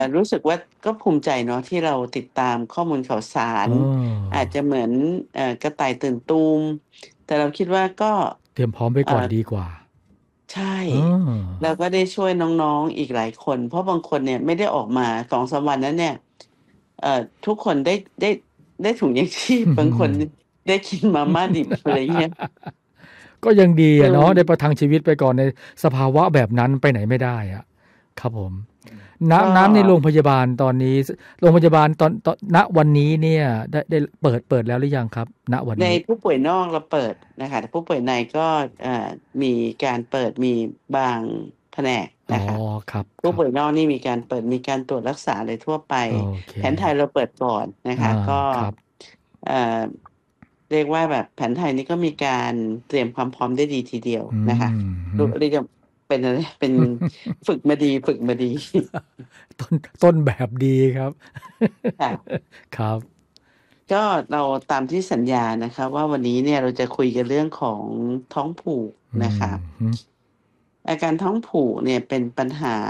รู้สึกว่าก็ภูมิใจเนาะที่เราติดตามข้อมูลข่าวสาเอรอาจอจะเหมือนกระต่ายตื่นตูมแต่เราคิดว่าก็เตรียมพร้อมไปเอ่อก่อนดีกว่าใช่เออแล้วก็ได้ช่วยน้องๆอีกหลายคนเพราะบางคนเนี่ยไม่ได้ออกมา2-3วันนั้นเนี่ยเอ่อทุกคนได้ได้ถุงยังชีพบางคนได้กินมาม่าดิบอะไรเงี้ยก็ยังดีคืออะเนาะได้ประทังชีวิตไปก่อนในสภาวะแบบนั้นไปไหนไม่ได้อะครับผมก็น้ำในโรงพยาบาลตอนนี้โรงพยาบาลตอนณวันนี้เนี่ยได้เปิดแล้วหรือยังครับณวันในนี้ผู้ป่วยนอกเราเปิดนะคะแต่ผู้ป่วยในก็มีการเปิดมีบางแผนกอ๋อนะคะครับคผู้รับป่วยนอกนี่มีการเปิดมีการตรวจรักษาอะไรทั่วไปโอเคแผนไทยเราเปิดก่อนนะคะอาก็ครับเอ่อเรียกว่าแบบแผนไทยนี่ก็มีการเตรียมความพร้อมได้ดีทีเดียวอืนะคะมเรียกว่าเป็นอะไรเป็นฝึกมาดีฝึกมาดีต้นต้นแบบดีครับค่ะครับก็เราตามที่สัญญานะคะว่าวันนี้เนี่ยเราจะคุยกันเรื่องของท้องผูกอืนะคะมอาการท้องผูกเนี่ยเป็นปัญหา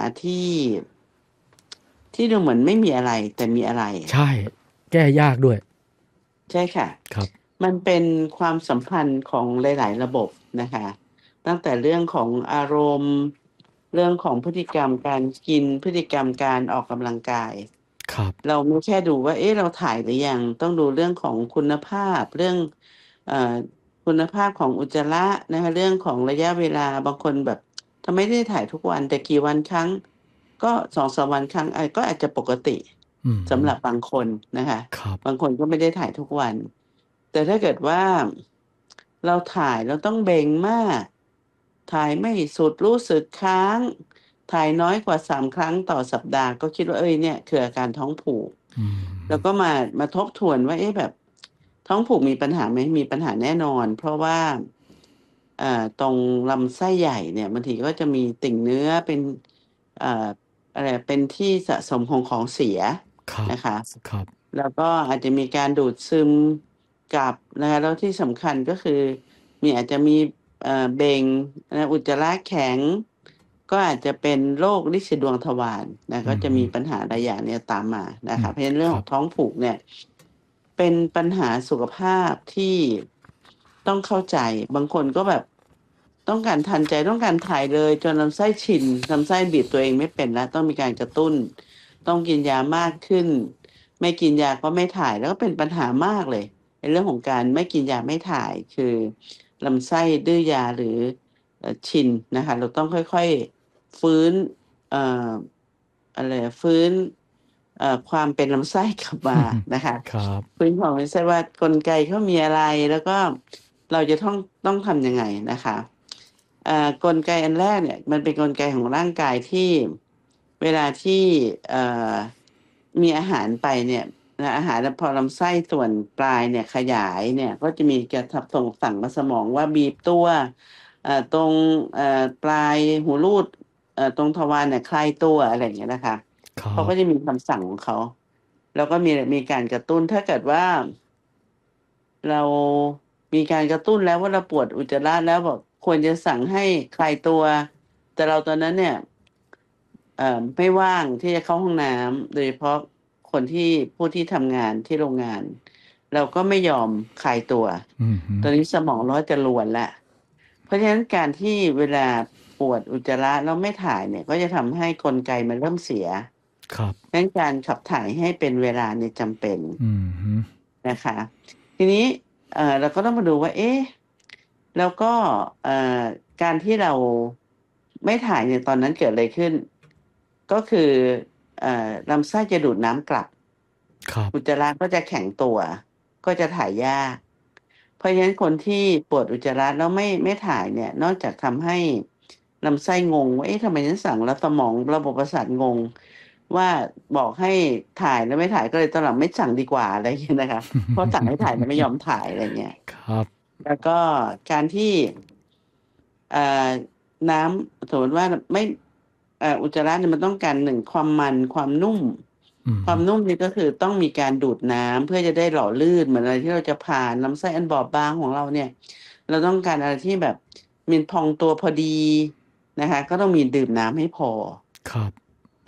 ที่ดูเหมือนไม่มีอะไรแต่มีอะไรใช่แก้ยากด้วยใช่ค่ะครับมันเป็นความสัมพันธ์ของหลายๆระบบนะคะ ตั้งแต่เรื่องของอารมณ์ เรื่องของพฤติกรรมการกิน พฤติกรรมการออกกำลังกายครับเราไม่แค่ดูว่าเอ๊ะเราถ่ายหรือยัง ต้องดูเรื่องของคุณภาพ เรื่องเอ่อคุณภาพของอุจจาระนะคะเรื่องของระยะเวลา บางคนแบบทำไมไม่ได้ถ่ายทุกวันแต่กี่วันครั้ง ก็2-3วันครั้งก็อาจจะปกติอืมสำหรับบางคนนะคะครับบางคนก็ไม่ได้ถ่ายทุกวัน แต่ถ้าเกิดว่าเราถ่ายเราต้องเบ่งมาก ถ่ายไม่สุดรู้สึกค้าง ถ่ายน้อยกว่า3 ครั้งต่อสัปดาห์ก็คิดว่าเอ้ยเนี่ยคืออาการท้องผูกอืแล้วมก็มาทบทวนว่าเอ๊ะแบบท้องผูกมีปัญหาไหมมีปัญหาแน่นอนเพราะว่าตรงลำไส้ใหญ่เนี่ยบางทีก็จะมีติ่งเนื้อเป็นเอ่ออะไรเป็นที่สะสมของของเสียครับนะคะครับแล้วก็อาจจะมีการดูดซึมกับนะคะแล้วที่สำคัญก็คืออาจจะมีเบ่งอุจจาระแข็งก็อาจจะเป็นโรคลินสีดวงทวารนะก็อืจะมีมปัญหาหลายอย่างเนี่ยตามมานะอืมคะเพราะฉะนั้นเรื่อครับงของท้องผูกเนี่ยเป็นปัญหาสุขภาพที่ต้องเข้าใจบางคนก็แบบต้องการทันใจต้องการถ่ายเลยจนลำไส้ชินลำไส้บีบตัวเองไม่เป็นแล้วต้องมีการกระตุ้นต้องกินยามากขึ้นไม่กินยาก็ไม่ถ่ายแล้วก็เป็นปัญหามากเลยในเรื่องของการไม่กินยาไม่ถ่ายคือลำไส้ดื้อยาหรือชินนะคะเราต้องค่อยๆฟื้นเอ่ออะไรฟื้นความเป็นลำไส้กลับมานะคะครับพื้นของไม่ใช่ว่ากลไกเขามีอะไรแล้วก็เราจะต้องทำยังไงนะคะกลไกอันแรกเนี่ยมันเป็นกลไกของร่างกายที่เวลาที่เอ่อมีอาหารไปเนี่ยนะอาหารพอลำไส้ส่วนปลายเนี่ยขยายเนี่ยก็จะมีการทับส่งสั่งมาสมองว่าบีบตัวตรงปลายหูรูดตรงทวารเนี่ยคลายตัวอะไรอย่างเงี้ยนะคะครับเขาก็จะมีคำสั่งของเขา แล้วก็มีการกระตุ้นถ้าเกิดว่าเรามีการกระตุ้นแล้วว่าเราปวดอุจจาระแล้วบอกควรจะสั่งให้คลายตัวแต่เราตอนนั้นเนี่ยไม่ว่างที่จะเข้าห้องน้ำโดยเฉพาะคนที่ผู้ที่ทำงานที่โรงงานเราก็ไม่ยอมคลายตัวอืมตอนนี้สมองเราจะรวนแล้วเพราะฉะนั้นการที่เวลาปวดอุจจาระแล้วไม่ถ่ายเนี่ยก็จะทำให้กลไกมันเริ่มเสียครับงั้นการขับถ่ายให้เป็นเวลาเนี่ยจำเป็นอืมนะคะทีนี้เราก็ต้องมาดูว่าเอ๊ะแล้วก็เอ่อการที่เราไม่ถ่ายเนี่ยตอนนั้นเกิดอะไรขึ้นก็คือลำไส้จะดูดน้ำกลับครับอุจจาระก็จะแข็งตัวก็จะถ่ายยากเพราะฉะนั้นคนที่ปวดอุจจาระแล้วไม่ถ่ายเนี่ยนอกจากทำให้ลำไส้งงว่าเอ๊ะทำไมฉันสั่งแล้วสมองระบบประสาทงง ว่าบอกให้ถ่ายแล้วไม่ถ่ายก็เลยตอนหลังไม่สั่งดีกว่าอะไรอย่างเงี้ยนะคะเพราะสั่งให้ถ่ายแล้วไม่ยอมถ่ายอะไรเงี้ยครับแล้วก็การที่เอ่อน้ำสมมติว่าไม่อุจจาระเนี่ยมันต้องการ1ความมันความนุ่มอืมความนุ่มนี่ก็คือต้องมีการดูดน้ำเพื่อจะได้หล่อลื่นเหมือนอะไรที่เราจะผ่านลำไส้อันบอบบางของเราเนี่ยเราต้องการอะไรที่แบบมีพองตัวพอดีนะคะก็ต้องมีดื่มน้ำให้พอครับ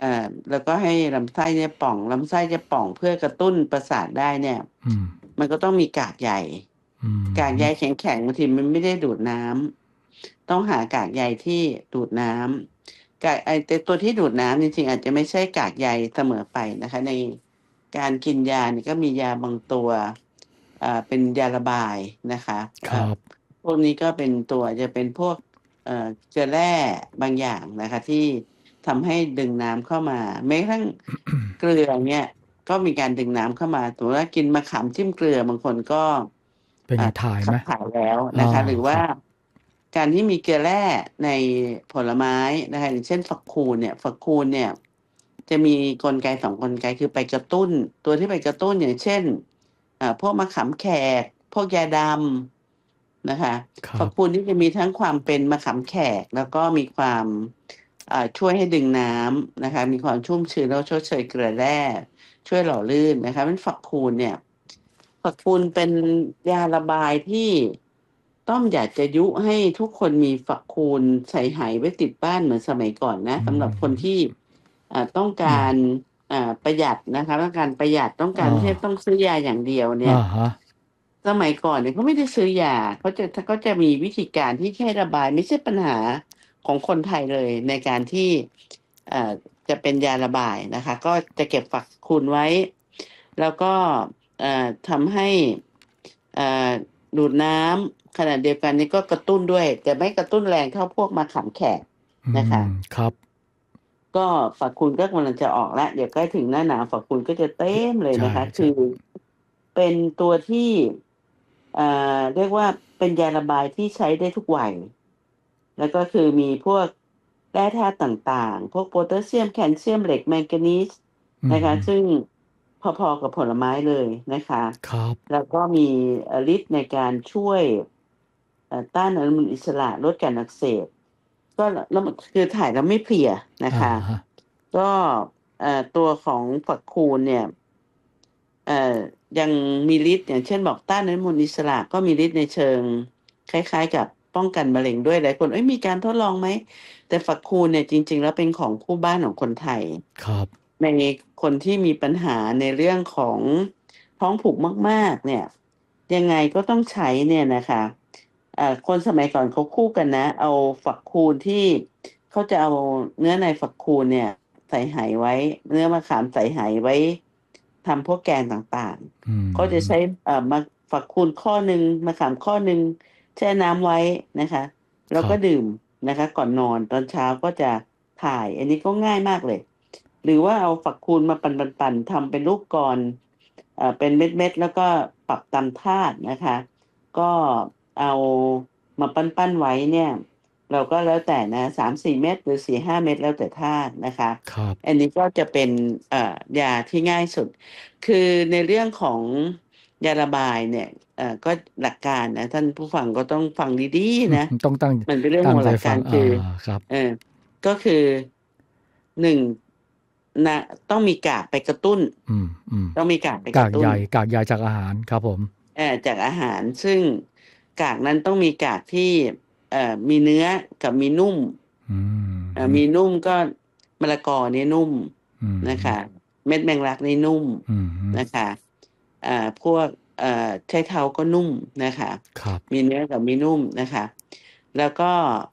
แล้วก็ให้ลำไส้เนี่ยป่องลำไส้จะป่องเพื่อกระตุ้นประสาทได้เนี่ยอืมมันก็ต้องมีกากใยอืมกากใยแข็งๆบางทีมันไม่ได้ดูดน้ำต้องหากากใยที่ดูดน้ำแต่ตัวที่ดูดน้ำจริงๆอาจจะไม่ใช่กากใยเสมอไปนะคะ ในการกินยาเนี่ยก็มียาบางตัวเป็นยาระบายนะคะครับพวกนี้ก็เป็นตัวจะเป็นพวกเกลือแร่บางอย่างนะคะ ที่ทำให้ดึงน้ำเข้ามาแม้กระทั่ง เกลือเนี่ยก็มีการดึงน้ำเข้ามาสมมติว่ากินมะขามจิ้มเกลือบางคนก็เป็นไงถ่ายขัไหมบถ่ายแล้วนะคะ หรือว่าครับการที่มีเกลือแร่ในผลไม้นะคะอย่างเช่นฝักคูนเนี่ยจะมีกลไก2กลไกคือไปกระตุ้น ตัวที่ไปกระตุ้นอย่างเช่นพวกมะขามแขกพวกยาดำนะคะครัฝับกคูนที่จะมีทั้งความเป็นมะขามแขก แล้วก็มีความช่วยให้ดึงน้ำนะคะ มีความชุ่มชื้นแล้วชดเชยเกลือแร่ช่วยหล่อลื่นนะคะเป็นฝักคูนเนี่ย ฝักคูนเป็นยาระบายที่ต้อมอยากจะยุให้ทุกคนมีฝักคูนใส่ไหไว้ติดบ้านเหมือนสมัยก่อนนะสำหรับคนที่ต้องการประหยัดนะคะต้องการประหยัดต้องการที่ต้องซื้อยาอย่างเดียวเนี่ยฮะสมัยก่อนเนี่ยเขาไม่ได้ซื้อยาเขาจะมีวิธีการที่แค่ระบายไม่ใช่ปัญหาของคนไทยเลยในการที่จะเป็นยาระบายนะคะ ก็จะเก็บฝักคูนไว้ แล้วก็ทำให้ดูดน้ำขณะเดียวกันนี้ก็กระตุ้นด้วยแต่ไม่กระตุ้นแรงเท่าพวกมะขามแขกนะคะครับก็ฝักคูนก็กำลังจะออกแล้วเดี๋ยวใกล้ถึงหน้าหนาวฝักคูนก็จะเต็มเลยนะคะใช่คือเป็นตัวที่เรียกว่าเป็นยาระบายที่ใช้ได้ทุกวัยแล้วก็คือมีพวกแร่ธาตุต่างๆ พวกโพแทสเซียมแคลเซียมเหล็กแมงกานีสนะคะ ซึ่งพอๆกับผลไม้เลยนะคะครับแล้วก็มีฤทธิ์ในการช่วยต้านอนุมูลอิสระลดการอักเสบก็แล้วคือถ่ายแล้วไม่เพลียนะคะ ก็ตัวของฝักคูนเนี่ยยังมีฤทธิ์อย่างเช่นบอกต้านอนุมูลอิสระก็มีฤทธิ์ในเชิงคล้ายๆกับป้องกันมะเร็งด้วยหลายคนมีการทดลองไหมแต่ฝักคูนเนี่ยจริงๆแล้วเป็นของคู่บ้านของคนไทยครับในคนที่มีปัญหาในเรื่องของท้องผูกมากๆเนี่ยยังไงก็ต้องใช้เนี่ยนะคะคนสมัยก่อนเขาคู่กันนะเอาฝักคูนที่เขาจะเอาเนื้อในฝักคูนเนี่ยใส่ไหไว้ เนื้อมะขามใส่ไหไว้ทำพวกแกงต่างๆก็จะใช้มาฝักคูนข้อหนึ่งมะขามข้อหนึ่งแช่น้ำไว้นะคะ แล้วก็ดื่มนะคะ ก่อนนอนตอนเช้าก็จะถ่าย อันนี้ก็ง่ายมากเลย หรือว่าเอาฝักคูนมาปั่นๆทำเป็นลูกกลอนเป็นเม็ดๆแล้วก็ปรับตามธาตุนะคะ ก็เอามาปั้นๆไว้เนี่ย เราก็แล้วแต่นะ3-4 เม็ดหรือ4-5 เม็ดแล้วแต่ธาตุนะคะครับอันนี้ก็จะเป็นยาที่ง่ายสุด คือในเรื่องของยาระบายเนี่ยก็หลักการนะท่านผู้ฟังก็ต้องฟังดีๆนะต้องตั้งมันเป็นเรื่องของหลักการคือครับก็คือหนึ่งนะต้องมีกากไปกระตุ้น ต้องมีกากไปกระตุ้นกากใยจากอาหารครับผมจากอาหารซึ่งกากนั้นต้องมีกากที่มีเนื้อกับมีนุ่มมีนุ่มก็มะละกอเนี่ยนุ่มนะคะ เม็ดแมงลักนี่นุ่มนะคะพวกไชเท้าก็นุ่มนะคะมีเนื้อกับมีนุ่มนะคะ แล้วก็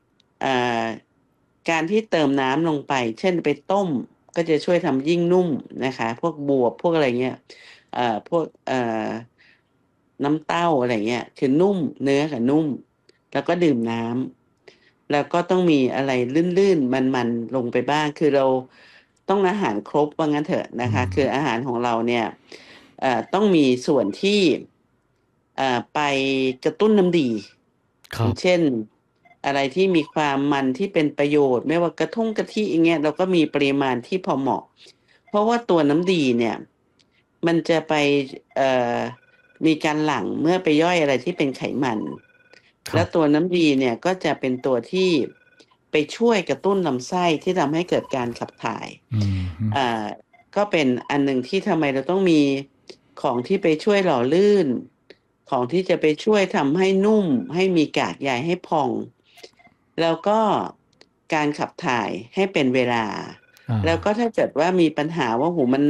การที่เติมน้ำลงไปเช่นไปต้มก็จะช่วยทำยิ่งนุ่มนะคะพวกบวบพวกอะไรเงี้ยพวกน้ำเต้าอะไรเงี้ยคือนุ่มเนื้อกับนุ่มแล้วก็ดื่มน้ำแล้วก็ต้องมีอะไรลื่นๆมันๆลงไปบ้างคือเราต้องอาหารครบว่างั้นเถอะนะคะคืออาหารของเราเนี่ยต้องมีส่วนที่ไปกระตุ้นน้ำดีเช่นอะไรที่มีความมันที่เป็นประโยชน์ไม่ว่ากระกะทิอย่างเงี้ยเราก็มีปริมาณที่พอเหมาะเพราะว่าตัวน้ำดีเนี่ยมันจะไปมีการหลั่งเมื่อไปย่อยอะไรที่เป็นไขมันแล้วตัวน้ำดีเนี่ยก็จะเป็นตัวที่ไปช่วยกระตุ้นลำไส้ที่ทำให้เกิดการขับถ่ายก็เป็นอันหนึ่งที่ทำไมเราต้องมีของที่ไปช่วยหล่อลื่นของที่จะไปช่วยทำให้นุ่มให้มีกากใยให้พองแล้วก็การขับถ่ายให้เป็นเวลาอ่าแล้วก็ถ้าเกิดว่ามีปัญหาว่าหูมัน